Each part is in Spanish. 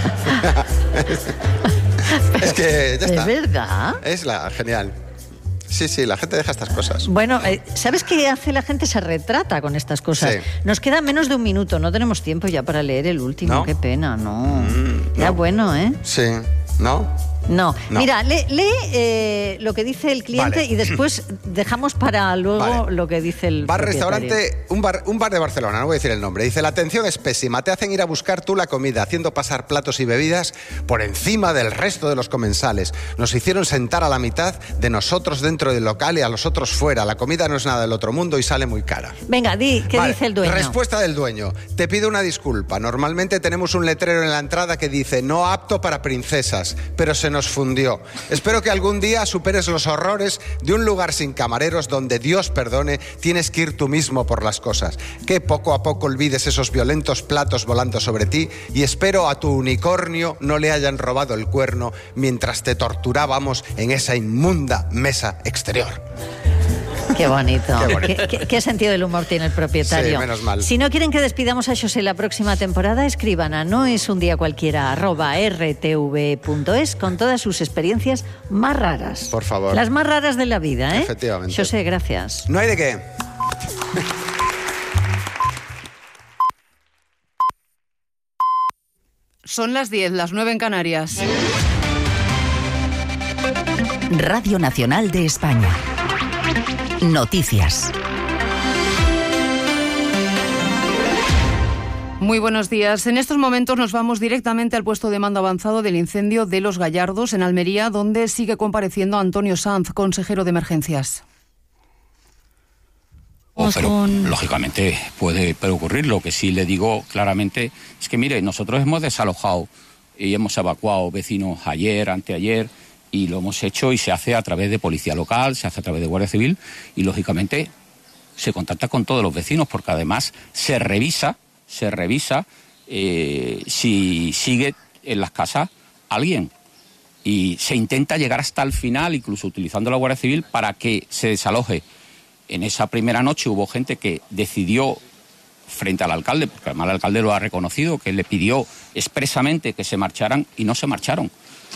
Es que ya está. ¿Es verdad? Es genial. Sí, la gente deja estas cosas. Bueno, ¿sabes qué hace la gente? Se retrata con estas cosas. Sí. Nos queda menos de un minuto, no tenemos tiempo ya para leer el último. ¿No? Qué pena, no. Ya no. bueno, ¿eh? Sí, ¿no? No. No. Mira, lee lo que dice el cliente, Vale. y después dejamos para luego Vale. lo que dice el Bar propietario. restaurante, un bar de Barcelona, no voy a decir el nombre. Dice: la atención es pésima, te hacen ir a buscar tú la comida, haciendo pasar platos y bebidas por encima del resto de los comensales. Nos hicieron sentar a la mitad de nosotros dentro del local y a los otros fuera. La comida no es nada del otro mundo y sale muy cara. Venga, ¿qué Vale, dice el dueño? Respuesta del dueño: te pido una disculpa. Normalmente tenemos un letrero en la entrada que dice no apto para princesas, pero se nos fundió. Espero que algún día superes los horrores de un lugar sin camareros donde, Dios perdone, tienes que ir tú mismo por las cosas. Que poco a poco olvides esos violentos platos volando sobre ti, y espero a tu unicornio no le hayan robado el cuerno mientras te torturábamos en esa inmunda mesa exterior. Qué bonito. Qué bonito. ¿Qué sentido del humor tiene el propietario? Sí, menos mal. Si no quieren que despidamos a José la próxima temporada, escriban a noesundiacualquiera@rtv.es con todas sus experiencias más raras. Por favor. Las más raras de la vida, ¿eh? Efectivamente. José, gracias. No hay de qué. Son las 10, las 9 en Canarias. Radio Nacional de España. Noticias. Muy buenos días. En estos momentos nos vamos directamente al puesto de mando avanzado del incendio de Los Gallardos, en Almería, donde sigue compareciendo Antonio Sanz, consejero de emergencias. Pero lógicamente puede ocurrir. Lo que sí le digo claramente es que, mire, nosotros hemos desalojado y hemos evacuado vecinos ayer, anteayer, y lo hemos hecho y se hace a través de policía local, se hace a través de Guardia Civil, y lógicamente se contacta con todos los vecinos, porque además se revisa si sigue en las casas alguien, y se intenta llegar hasta el final, incluso utilizando la Guardia Civil, para que se desaloje. En esa primera noche hubo gente que decidió, frente al alcalde, porque además el alcalde lo ha reconocido, que le pidió expresamente que se marcharan, y no se marcharon.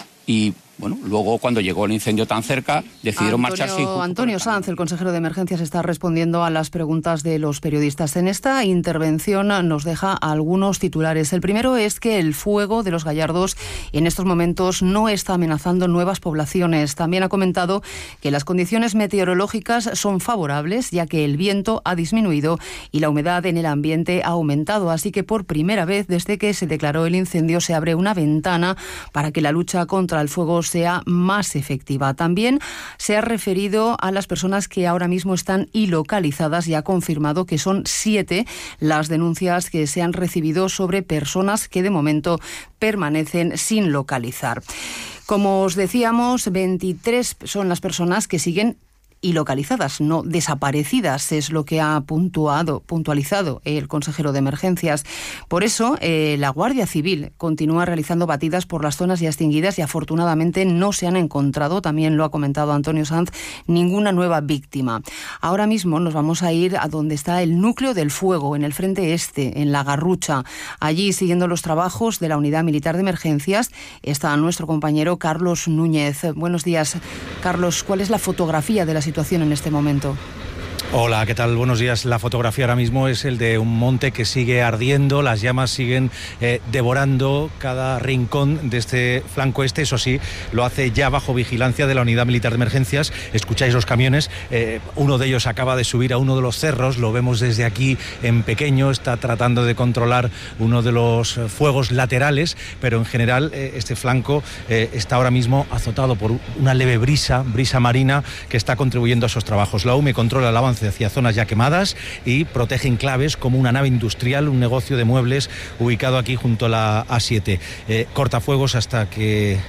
Y bueno, luego cuando llegó el incendio tan cerca, decidieron marcharse. Antonio Sanz, el consejero de emergencias, está respondiendo a las preguntas de los periodistas. En esta intervención nos deja algunos titulares. El primero es que el fuego de Los Gallardos en estos momentos no está amenazando nuevas poblaciones. También ha comentado que las condiciones meteorológicas son favorables, ya que el viento ha disminuido y la humedad en el ambiente ha aumentado. Así que por primera vez desde que se declaró el incendio se abre una ventana para que la lucha contra el fuego sea más efectiva. También se ha referido a las personas que ahora mismo están ilocalizadas y ha confirmado que son 7 las denuncias que se han recibido sobre personas que de momento permanecen sin localizar. Como os decíamos, 23 son las personas que siguen y localizadas, no desaparecidas, es lo que ha puntualizado el consejero de emergencias. Por eso, la Guardia Civil continúa realizando batidas por las zonas ya extinguidas y afortunadamente no se han encontrado, también lo ha comentado Antonio Sanz, ninguna nueva víctima. Ahora mismo nos vamos a ir a donde está el núcleo del fuego, en el frente este, en La Garrucha. Allí, siguiendo los trabajos de la Unidad Militar de Emergencias, está nuestro compañero Carlos Núñez. Buenos días, Carlos. ¿Cuál es la fotografía de la situación en este momento? Hola, ¿qué tal? Buenos días. La fotografía ahora mismo es el de un monte que sigue ardiendo, las llamas siguen devorando cada rincón de este flanco este, eso sí, lo hace ya bajo vigilancia de la Unidad Militar de Emergencias. Escucháis los camiones, uno de ellos acaba de subir a uno de los cerros, lo vemos desde aquí en pequeño, está tratando de controlar uno de los fuegos laterales, pero en general este flanco está ahora mismo azotado por una leve brisa marina que está contribuyendo a esos trabajos. La UME controla el avance hacia zonas ya quemadas y protege enclaves como una nave industrial, un negocio de muebles ubicado aquí junto a la A7. Cortafuegos hasta que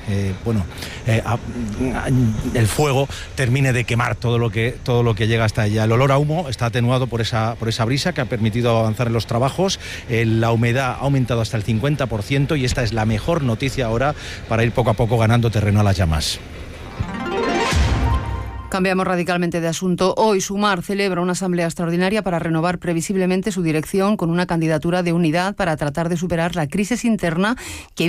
el fuego termine de quemar todo lo que llega hasta allá. El olor a humo está atenuado por esa brisa que ha permitido avanzar en los trabajos. La humedad ha aumentado hasta el 50% y esta es la mejor noticia ahora para ir poco a poco ganando terreno a las llamas. Cambiamos radicalmente de asunto. Hoy Sumar celebra una asamblea extraordinaria para renovar previsiblemente su dirección con una candidatura de unidad para tratar de superar la crisis interna que